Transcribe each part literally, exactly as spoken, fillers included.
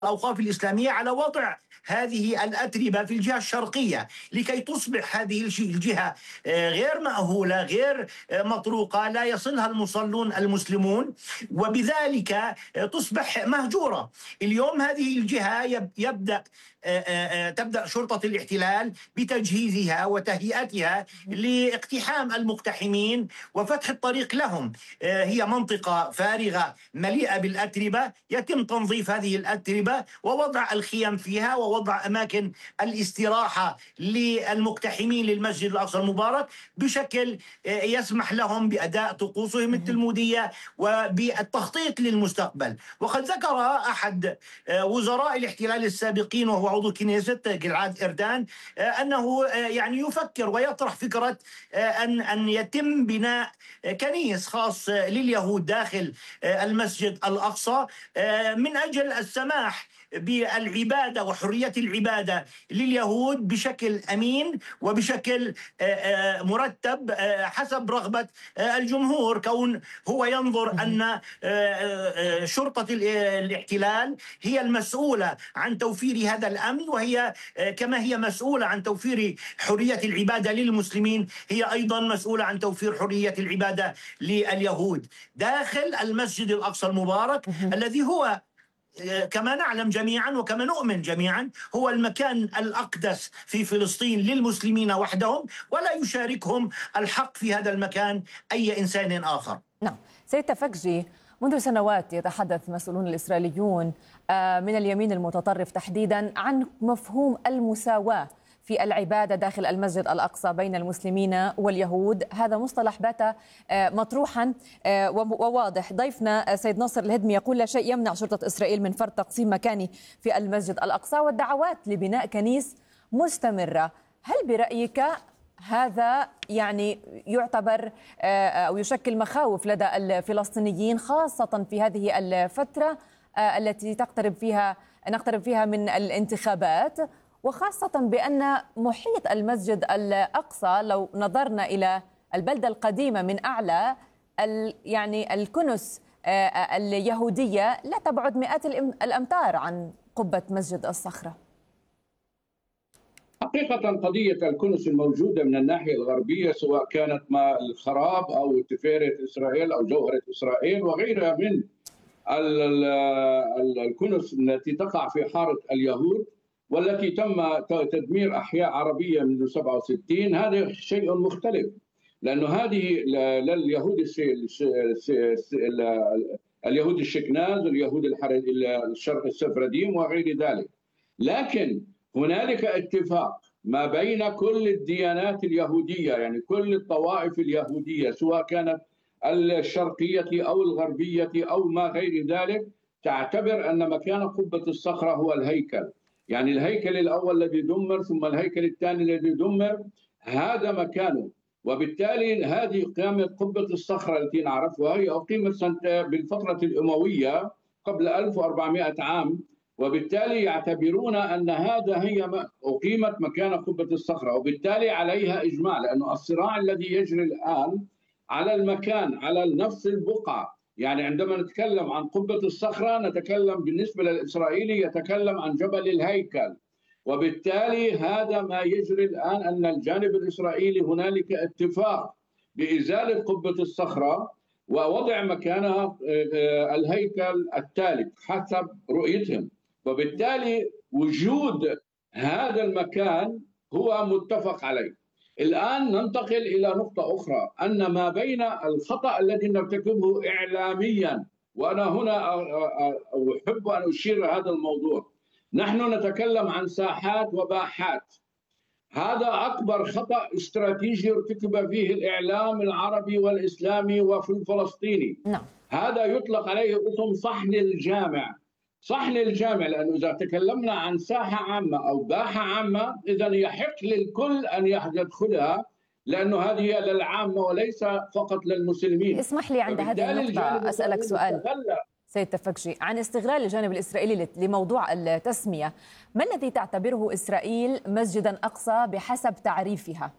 الأوقاف الإسلامية على وضع هذه الأتربة في الجهة الشرقية لكي تصبح هذه الجهة غير مأهولة، غير مطروقة، لا يصلها المصلون المسلمون، وبذلك تصبح مهجورة. اليوم هذه الجهة يبدأ تبدأ شرطة الاحتلال بتجهيزها وتهيئتها لاقتحام المقتحمين وفتح الطريق لهم. هي منطقة فارغة مليئة بالأتربة، يتم تنظيف هذه الأتربة ووضع الخيم فيها ووضع أماكن الاستراحة للمقتحمين للمسجد الأقصى المبارك بشكل يسمح لهم بأداء طقوسهم التلمودية وبالتخطيط للمستقبل. وقد ذكر أحد وزراء الاحتلال السابقين وهو عضو كنيست جلعاد إردان أنه يعني يفكر ويطرح فكرة أن أن يتم بناء كنيس خاص لليهود داخل المسجد الأقصى من أجل السماح بالعبادة وحرية العبادة لليهود بشكل أمين وبشكل مرتب حسب رغبة الجمهور، كون هو ينظر أن شرطة الاحتلال هي المسؤولة عن توفير هذا الأمن، وهي كما هي مسؤولة عن توفير حرية العبادة للمسلمين هي أيضا مسؤولة عن توفير حرية العبادة لليهود داخل المسجد الأقصى المبارك الذي هو كما نعلم جميعا وكما نؤمن جميعا هو المكان الأقدس في فلسطين للمسلمين وحدهم، ولا يشاركهم الحق في هذا المكان أي إنسان آخر. نعم سيد تفكجي، منذ سنوات يتحدث مسؤولون الإسرائيليون من اليمين المتطرف تحديدا عن مفهوم المساواة في العبادة داخل المسجد الأقصى بين المسلمين واليهود. هذا مصطلح بات مطروحا وواضح. ضيفنا سيد ناصر الهدمي يقول لا شيء يمنع شرطة إسرائيل من فرض تقسيم مكاني في المسجد الأقصى، والدعوات لبناء كنيس مستمرة. هل برأيك هذا يعني يعتبر أو يشكل مخاوف لدى الفلسطينيين خاصة في هذه الفترة التي تقترب فيها نقترب فيها من الانتخابات، وخاصة بأن محيط المسجد الأقصى لو نظرنا إلى البلدة القديمة من أعلى يعني الكنس اليهودية لا تبعد مئات الأمتار عن قبة مسجد الصخرة؟ حقيقة قضية الكنس الموجودة من الناحية الغربية سواء كانت ما الخراب أو تفيرة إسرائيل أو جوهرة إسرائيل وغيرها من الكنس التي تقع في حارة اليهود والتي تم تدمير أحياء عربية منذ سبعة وستين، هذا شيء مختلف، لأنه هذه لليهود اليهود الشكناز واليهود الشرق السفرديم وغير ذلك. لكن هنالك اتفاق ما بين كل الديانات اليهودية، يعني كل الطوائف اليهودية سواء كانت الشرقية أو الغربية أو ما غير ذلك، تعتبر أن مكان قبة الصخرة هو الهيكل. يعني الهيكل الأول الذي دمر ثم الهيكل الثاني الذي دمر هذا مكانه، وبالتالي هذه قامت قبة الصخرة التي نعرفها هي أقيمت سنة بالفترة الأموية قبل ألف وأربعمئة عام، وبالتالي يعتبرون أن هذا هي أقيمت مكان قبة الصخرة، وبالتالي عليها إجماع، لأنه الصراع الذي يجري الآن على المكان على نفس البقعة. يعني عندما نتكلم عن قبة الصخرة نتكلم بالنسبة للإسرائيلي يتكلم عن جبل الهيكل، وبالتالي هذا ما يجري الآن أن الجانب الإسرائيلي هنالك اتفاق بإزالة قبة الصخرة ووضع مكانها الهيكل الثالث حسب رؤيتهم، وبالتالي وجود هذا المكان هو متفق عليه. الآن ننتقل إلى نقطة أخرى، أن ما بين الخطأ الذي نرتكبه إعلاميا، وأنا هنا أحب أن أشير هذا الموضوع، نحن نتكلم عن ساحات وباحات، هذا أكبر خطأ استراتيجي ارتكب فيه الإعلام العربي والإسلامي وفي الفلسطيني. نعم. هذا يطلق عليه اسم صحن الجامع، صحن الجامع، لأنه إذا تكلمنا عن ساحة عامة أو باحة عامة إذن يحق للكل أن يدخلها، لأنه هذه للعامة وليس فقط للمسلمين. اسمح لي عند هذه النقطة أسألك سؤال سيد تفكجي عن استغلال الجانب الإسرائيلي لموضوع التسمية. ما الذي تعتبره إسرائيل مسجدا أقصى بحسب تعريفها؟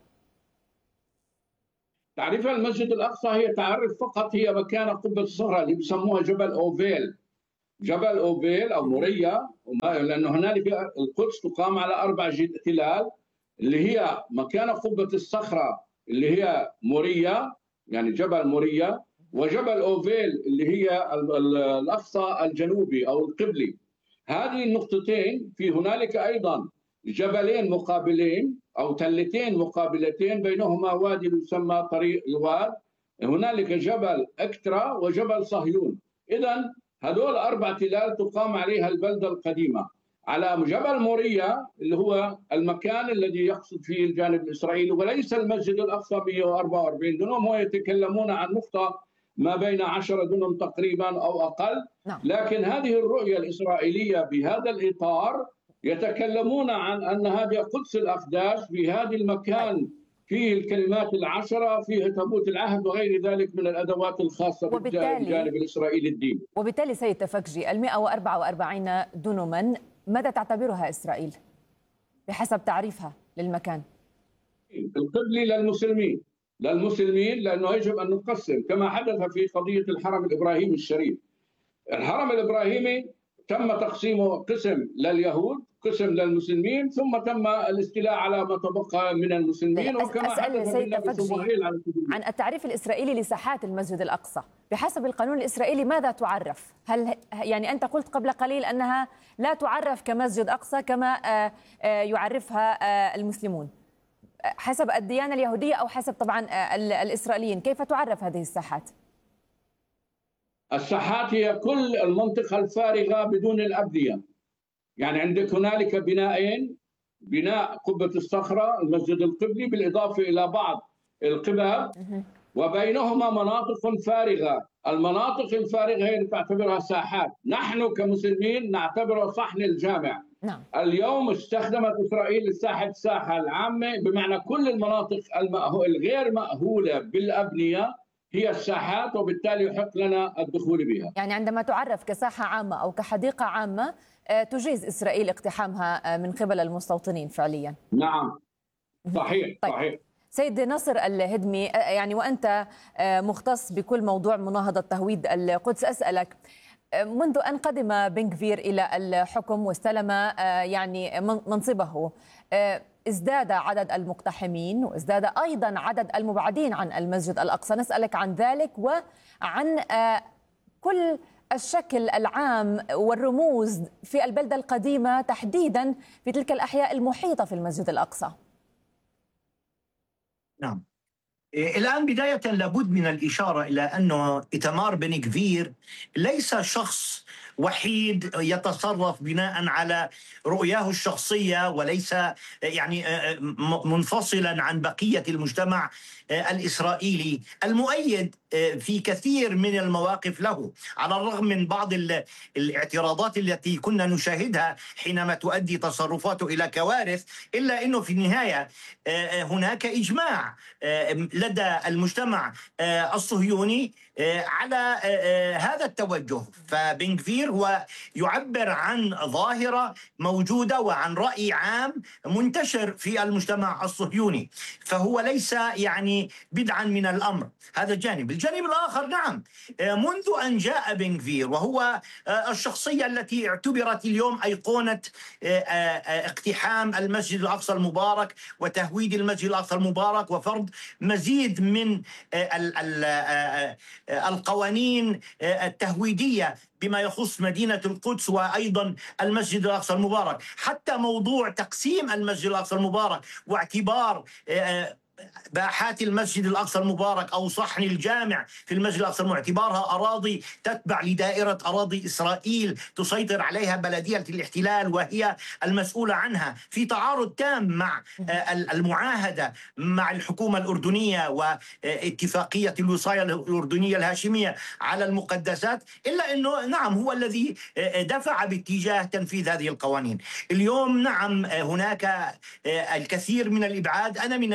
تعريفها المسجد الأقصى هي تعرف فقط هي مكان قبة الصخرة اللي بيسموها جبل أوفيل، جبل أوفيل أو موريا، لأنه هنالك القدس تقام على أربع تلال اللي هي مكان قبة الصخرة اللي هي موريا، يعني جبل موريا، وجبل أوفيل اللي هي الأقصى الجنوبي أو القبلي. هذه النقطتين في هنالك أيضا جبلين مقابلين أو تلتين مقابلتين بينهما وادي يسمى طريق الواد. هنالك جبل أكترا وجبل صهيون. إذن هذول أربع تلال تقام عليها البلدة القديمة. على جبل موريا اللي هو المكان الذي يقصد فيه الجانب الإسرائيلي وليس المسجد الأقصى مئة وأربعة وأربعين دنم، ويتكلمون عن نقطة ما بين عشرة دنم تقريبا أو أقل. لكن هذه الرؤية الإسرائيلية بهذا الإطار يتكلمون عن أن هذه قدس الأقداس في هذا المكان فيه الكلمات العشرة، فيه تابوت العهد وغير ذلك من الأدوات الخاصة بالجانب الإسرائيلي الديني. وبالتالي سيد تفكجي، المئة وأربعة وأربعين دنما ماذا تعتبرها إسرائيل بحسب تعريفها للمكان؟ القبلي للمسلمين للمسلمين لأنه يجب أن نقسم كما حدث في قضية الحرم الإبراهيمي الشريف. الحرم الإبراهيمي تم تقسيمه قسم لليهود قسم للمسلمين، ثم تم الاستيلاء على ما تبقى من المسلمين. وكما حدث سيد تفكجي عن التعريف الإسرائيلي لساحات المسجد الأقصى بحسب القانون الإسرائيلي ماذا تعرف؟ هل يعني أنت قلت قبل قليل أنها لا تعرف كمسجد أقصى كما يعرفها المسلمون حسب الديانة اليهودية أو حسب طبعا الإسرائيليين، كيف تعرف هذه الساحات؟ الساحات هي كل المنطقة الفارغة بدون الأبنية. يعني عندك هنالك بنائين، بناء قبة الصخرة المسجد القبلي بالإضافة إلى بعض القباب، وبينهما مناطق فارغة. المناطق الفارغة هي تعتبرها ساحات. نحن كمسلمين نعتبرها صحن الجامع. نعم. اليوم استخدمت إسرائيل الساحة الساحة العامة، بمعنى كل المناطق الغير مأهولة بالأبنية هي الساحات، وبالتالي يحق لنا الدخول بها. يعني عندما تعرف كساحة عامة أو كحديقة عامة تجيز إسرائيل اقتحامها من قبل المستوطنين فعليا. نعم صحيح. طيب. صحيح. سيد ناصر الهدمي، يعني وأنت مختص بكل موضوع مناهضة تهويد القدس، أسألك منذ أن قدم بن غفير إلى الحكم واستلم يعني منصبه ازداد عدد المقتحمين وازداد أيضا عدد المبعدين عن المسجد الأقصى، نسألك عن ذلك وعن كل الشكل العام والرموز في البلدة القديمة تحديدا في تلك الأحياء المحيطة في المسجد الأقصى. نعم، الآن بداية لابد من الإشارة إلى أنه إيتمار بن غفير ليس شخص وحيد يتصرف بناء على رؤياه الشخصية، وليس يعني منفصلا عن بقية المجتمع الإسرائيلي المؤيد في كثير من المواقف له، على الرغم من بعض الاعتراضات التي كنا نشاهدها حينما تؤدي تصرفاته إلى كوارث، إلا أنه في النهاية هناك إجماع لدى المجتمع الصهيوني على هذا التوجه. فبن غفير هو يعبر عن ظاهرة موجودة وعن رأي عام منتشر في المجتمع الصهيوني، فهو ليس يعني بدعا من الأمر. هذا الجانب. الجانب الآخر، نعم، منذ أن جاء بن غفير وهو الشخصية التي اعتبرت اليوم أيقونة اقتحام المسجد الأقصى المبارك وتهويد المسجد الأقصى المبارك وفرض مزيد من القوانين التهويدية بما يخص مدينة القدس وأيضا المسجد الأقصى المبارك، حتى موضوع تقسيم المسجد الأقصى المبارك واعتبار باحات المسجد الأقصى المبارك أو صحن الجامع في المسجد الأقصى باعتبارها أراضي تتبع لدائرة أراضي إسرائيل تسيطر عليها بلدية الاحتلال وهي المسؤولة عنها، في تعارض تام مع المعاهدة مع الحكومة الأردنية واتفاقية الوصاية الأردنية الهاشمية على المقدسات. إلا أنه نعم هو الذي دفع باتجاه تنفيذ هذه القوانين. اليوم نعم هناك الكثير من الإبعاد. أنا من الناس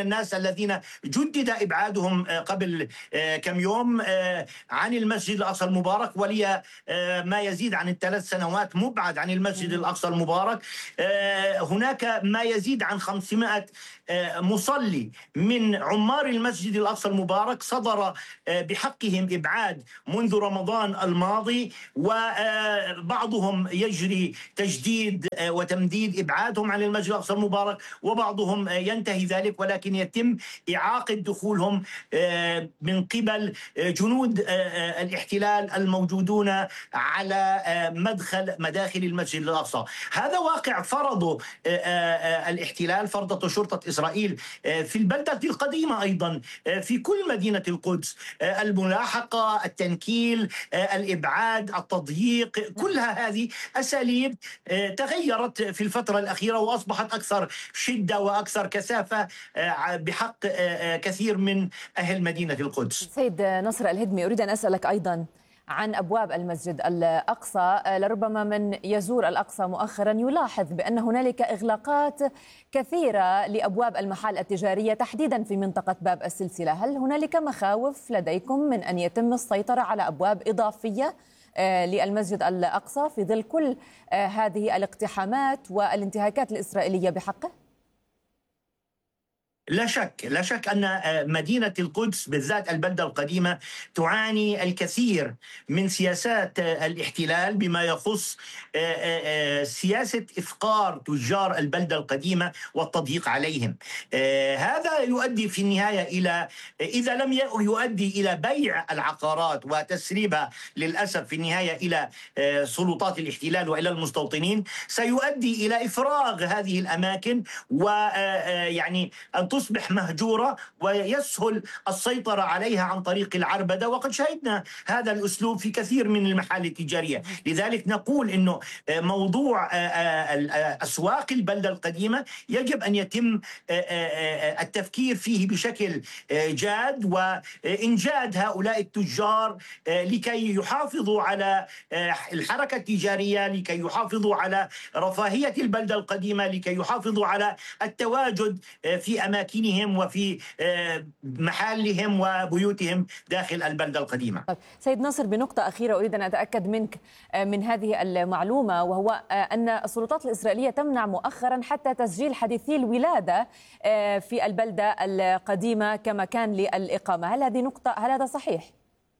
الذين جدد إبعادهم قبل كم يوم عن المسجد الأقصى المبارك، ولي ما يزيد عن الثلاث سنوات مبعد عن المسجد الأقصى المبارك. هناك ما يزيد عن خمسمائة مصلي من عمار المسجد الأقصى المبارك صدر بحقهم إبعاد منذ رمضان الماضي، وبعضهم يجري تجديد وتمديد إبعادهم عن المسجد الأقصى المبارك، وبعضهم ينتهي ذلك ولكن يتم إعاقة دخولهم من قبل جنود الاحتلال الموجودون على مدخل مداخل المسجد الأقصى. هذا واقع فرضه الاحتلال، فرضته شرطة إسرائيل في البلدة القديمة أيضا في كل مدينة القدس، الملاحقة، التنكيل، الإبعاد، التضييق، كلها هذه أساليب تغيرت في الفترة الأخيرة وأصبحت أكثر شدة وأكثر كثافة بحق كثير من أهل مدينة القدس. سيد نصر الهدمي، أريد أن أسألك أيضا عن أبواب المسجد الأقصى. لربما من يزور الأقصى مؤخرا يلاحظ بأن هنالك إغلاقات كثيرة لأبواب المحال التجارية تحديدا في منطقة باب السلسلة. هل هنالك مخاوف لديكم من أن يتم السيطرة على أبواب إضافية للمسجد الأقصى في ظل كل هذه الاقتحامات والانتهاكات الإسرائيلية بحقه؟ لا شك لا شك أن مدينة القدس بالذات البلدة القديمة تعاني الكثير من سياسات الاحتلال بما يخص سياسة إفقار تجار البلدة القديمة والتضييق عليهم. هذا يؤدي في النهاية إلى، إذا لم يؤدي إلى بيع العقارات وتسريبها للأسف في النهاية إلى سلطات الاحتلال وإلى المستوطنين، سيؤدي إلى إفراغ هذه الأماكن ويعني أن تصبح مهجورة ويسهل السيطرة عليها عن طريق العربدة، وقد شاهدنا هذا الأسلوب في كثير من المحال التجارية. لذلك نقول إنه موضوع أسواق البلدة القديمة يجب أن يتم التفكير فيه بشكل جاد وإنجاد هؤلاء التجار لكي يحافظوا على الحركة التجارية، لكي يحافظوا على رفاهية البلدة القديمة، لكي يحافظوا على التواجد في أماكن أماكنهم وفي محلهم وبيوتهم داخل البلدة القديمة. سيد نصر، بنقطة أخيرة أريد أن أتأكد منك من هذه المعلومة، وهو أن السلطات الإسرائيلية تمنع مؤخرا حتى تسجيل حديثي الولادة في البلدة القديمة كمكان للإقامة. هل هذه نقطة هل هذا صحيح؟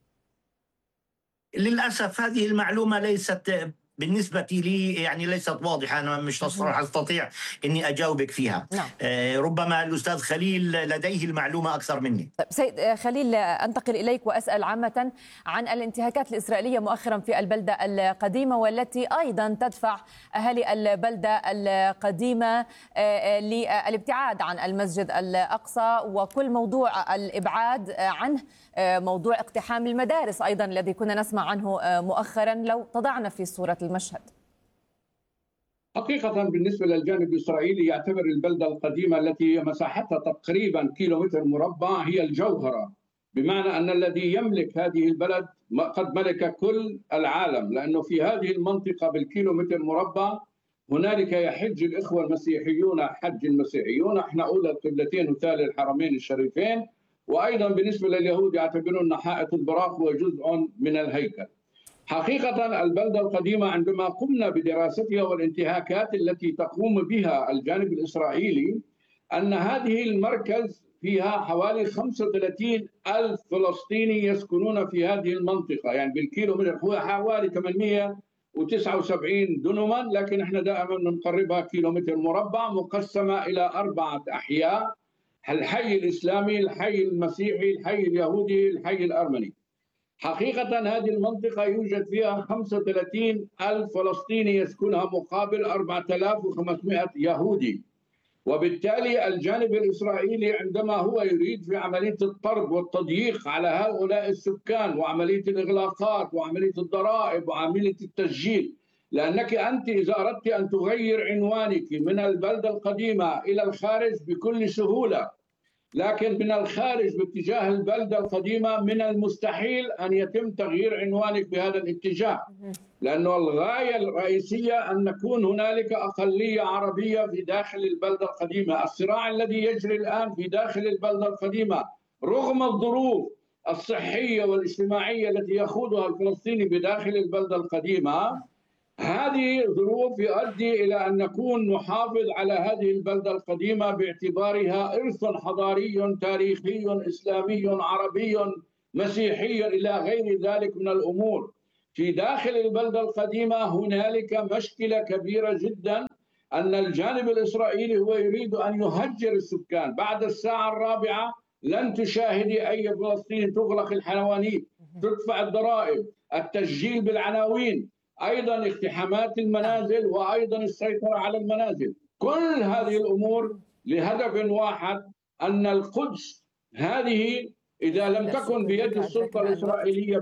للأسف هذه المعلومة ليست بالنسبة لي يعني ليست واضحة، أنا مش أستطيع أني أجاوبك فيها. نعم. آه ربما الأستاذ خليل لديه المعلومة أكثر مني. سيد خليل، أنتقل إليك وأسأل عامة عن الانتهاكات الإسرائيلية مؤخرا في البلدة القديمة، والتي أيضا تدفع أهالي البلدة القديمة آه للابتعاد عن المسجد الأقصى، وكل موضوع الإبعاد عنه آه موضوع اقتحام المدارس أيضا الذي كنا نسمع عنه آه مؤخرا. لو تضعنا في صورة المشهد. حقيقة بالنسبة للجانب الإسرائيلي يعتبر البلدة القديمة التي مساحتها تقريبا كيلومتر مربع هي الجوهرة، بمعنى أن الذي يملك هذه البلد قد ملك كل العالم، لأنه في هذه المنطقة بالكيلومتر مربع هنالك يحج الإخوة المسيحيون حج المسيحيون، احنا أولى القبلتين وثالث الحرمين الشريفين، وأيضا بالنسبة لليهود يعتبرون حائط البراق هو جزء من الهيكل. حقيقة البلدة القديمة عندما قمنا بدراستها والانتهاكات التي تقوم بها الجانب الإسرائيلي، أن هذه المركز فيها حوالي خمسة وثلاثين ألف فلسطيني يسكنون في هذه المنطقة، يعني بالكيلومتر هو حوالي ثمانمئة وتسعة وسبعين دنما، لكن احنا دائما نقربها كيلومتر مربع مقسمة إلى أربعة أحياء: الحي الإسلامي، الحي المسيحي، الحي اليهودي، الحي الأرمني. حقيقة هذه المنطقة يوجد فيها خمسة وثلاثين ألف فلسطيني يسكنها مقابل أربعة آلاف وخمسمئة يهودي، وبالتالي الجانب الإسرائيلي عندما هو يريد في عملية الطرد والتضييق على هؤلاء السكان وعملية الإغلاقات وعملية الضرائب وعملية التسجيل، لأنك أنت إذا أردت أن تغير عنوانك من البلدة القديمة إلى الخارج بكل سهولة، لكن من الخارج باتجاه البلدة القديمة من المستحيل أن يتم تغيير عنوانك بهذا الاتجاه، لأنه الغاية الرئيسية أن نكون هنالك أقلية عربية في داخل البلدة القديمة. الصراع الذي يجري الآن في داخل البلدة القديمة رغم الظروف الصحية والاجتماعية التي يخوضها الفلسطيني بداخل البلدة القديمة، هذه ظروف يؤدي إلى أن نكون نحافظ على هذه البلدة القديمة باعتبارها إرث حضاري تاريخي إسلامي عربي مسيحي إلى غير ذلك من الأمور. في داخل البلدة القديمة هنالك مشكلة كبيرة جدا، أن الجانب الإسرائيلي هو يريد أن يهجر السكان. بعد الساعة الرابعة لن تشاهدي أي فلسطيني، تغلق الحوانيت، تدفع الضرائب، التسجيل بالعناوين، أيضا اقتحامات المنازل، وأيضا السيطرة على المنازل. كل هذه الأمور لهدف واحد، أن القدس هذه إذا لم تكن بيد السلطة الإسرائيلية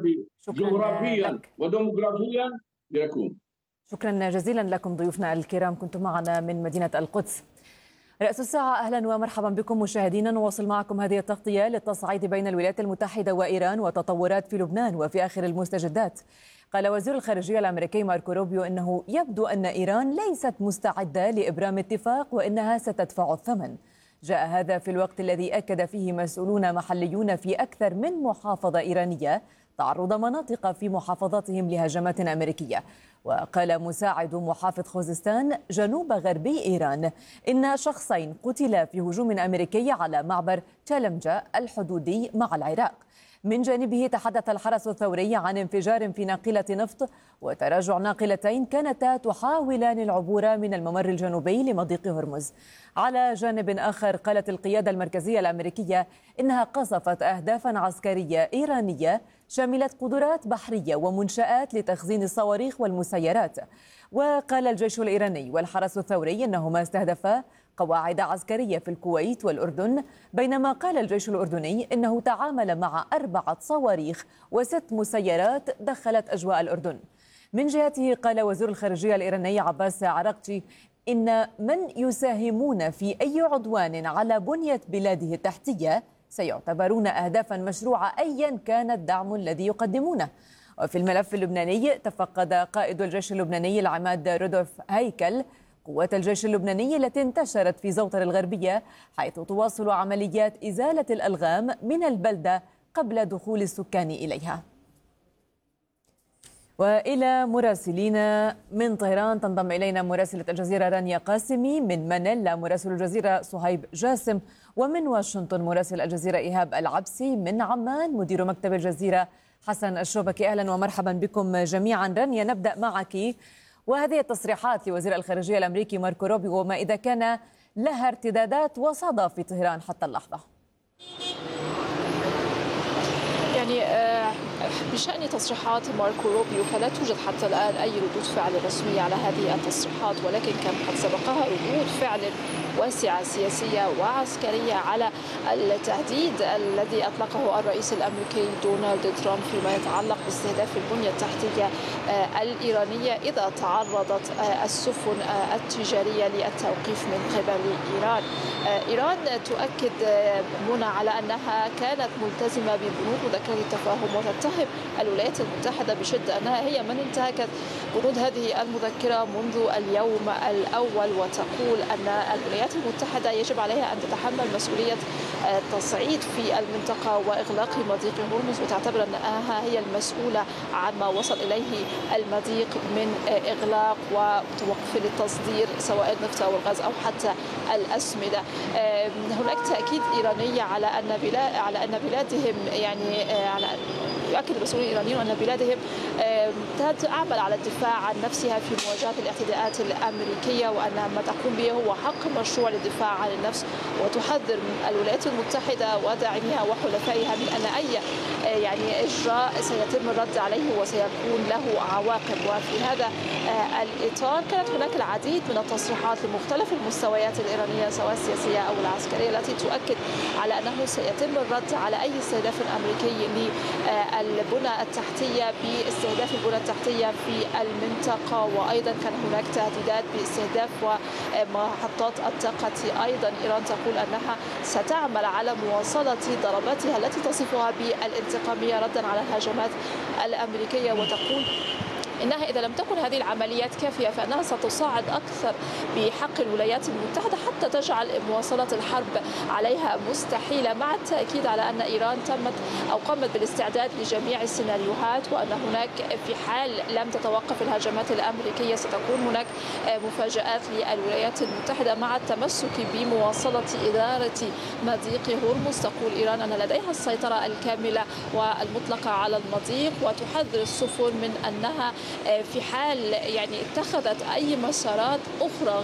جغرافيا وديموغرافيا يكون. شكرا جزيلا لكم ضيوفنا الكرام، كنتم معنا من مدينة القدس. رأس الساعة، أهلا ومرحبا بكم مشاهدينا. نواصل معكم هذه التغطية للتصعيد بين الولايات المتحدة وإيران وتطورات في لبنان وفي آخر المستجدات. قال وزير الخارجية الأمريكي ماركو روبيو إنه يبدو أن إيران ليست مستعدة لإبرام اتفاق وإنها ستدفع الثمن. جاء هذا في الوقت الذي أكد فيه مسؤولون محليون في أكثر من محافظة إيرانية تعرض مناطق في محافظاتهم لهجمات أمريكية. وقال مساعد محافظ خوزستان جنوب غربي إيران إن شخصين قتلا في هجوم أمريكي على معبر تلمجة الحدودي مع العراق. من جانبه تحدث الحرس الثوري عن انفجار في ناقلة نفط وتراجع ناقلتين كانتا تحاولان العبور من الممر الجنوبي لمضيق هرمز. على جانب آخر قالت القيادة المركزية الأمريكية إنها قصفت أهدافا عسكرية إيرانية شملت قدرات بحرية ومنشآت لتخزين الصواريخ والمسيرات. وقال الجيش الإيراني والحرس الثوري إنهما استهدفا قواعد عسكرية في الكويت والأردن، بينما قال الجيش الأردني إنه تعامل مع أربعة صواريخ وست مسيرات دخلت أجواء الأردن. من جهته قال وزير الخارجية الإيراني عباس عراقجي إن من يساهمون في أي عدوان على بنية بلاده التحتية سيعتبرون أهدافا مشروعة أيا كان الدعم الذي يقدمونه. وفي الملف اللبناني تفقد قائد الجيش اللبناني العماد رودولف هيكل قوات الجيش اللبناني التي انتشرت في زوطر الغربية، حيث تواصل عمليات إزالة الألغام من البلدة قبل دخول السكان إليها. وإلى مراسلينا من طهران تنضم إلينا مراسلة الجزيرة رانيا قاسمي، من مانيلا مراسل الجزيرة صهيب جاسم، ومن واشنطن مراسل الجزيرة إيهاب العبسي، من عمان مدير مكتب الجزيرة حسن الشوبكي. أهلا ومرحبا بكم جميعا. رانيا، نبدأ معك، وهذه التصريحات لوزير الخارجية الأمريكي ماركو روبيو وما إذا كان لها ارتدادات وصدى في طهران حتى اللحظة. يعني بشأن تصريحات ماركو روبيو فلا توجد حتى الآن أي ردود فعل رسمية على هذه التصريحات، ولكن كان قد سبقها ردود فعل واسعة سياسية وعسكرية على التهديد الذي أطلقه الرئيس الأمريكي دونالد ترامب فيما يتعلق باستهداف البنية التحتية الإيرانية إذا تعرضت السفن التجارية للتوقيف من قبل إيران. إيران تؤكد منى على أنها كانت ملتزمة ببنود مذكرة التفاهم وتتهم الولايات المتحدة بشدة أنها هي من انتهكت بنود هذه المذكرة منذ اليوم الأول، وتقول أن الولايات المتحدة يجب عليها أن تتحمل مسؤولية التصعيد في المنطقة وإغلاق مضيق هرمز، وتعتبر أنها هي المسؤولة عن ما وصل إليه المضيق من إغلاق وتوقف للتصدير سواء النفط أو الغاز أو حتى الأسمدة. هناك تأكيد إيراني على أن بلاد على أن بلادهم يعني على يؤكد المسؤولين الإيرانيون أن بلادهم تعمل على الدفاع عن نفسها في مواجهة الاعتداءات الأمريكية، وأن ما تقوم به هو حق مشروع للدفاع عن النفس، وتحذر من الولايات المتحدة وداعميها وحلفائها من أن أي يعني إجراء سيتم الرد عليه وسيكون له عواقب. وفي هذا الإطار كانت هناك العديد من التصريحات لمختلف المستويات الإيرانية سواء السياسية أو العسكرية التي تؤكد على أنه سيتم الرد على أي استهداف أمريكي البنى التحتية باستهداف البنى التحتية في المنطقة، وأيضا كان هناك تهديدات باستهداف ومحطات الطاقة. أيضا إيران تقول أنها ستعمل على مواصلة ضرباتها التي تصفها بالانتقامية ردا على الهجمات الأمريكية، وتقول إنها إذا لم تكن هذه العمليات كافية فإنها ستصاعد أكثر بحق الولايات المتحدة حتى تجعل مواصلة الحرب عليها مستحيلة، مع التأكيد على أن إيران تمت أو قامت بالاستعداد لجميع السيناريوهات، وأن هناك في حال لم تتوقف الهجمات الأمريكية ستكون هناك مفاجآت للولايات المتحدة مع التمسك بمواصلة إدارة مضيق هرمز. تقول إيران أن لديها السيطرة الكاملة والمطلقة على المضيق، وتحذر السفن من أنها في حال يعني اتخذت أي مسارات أخرى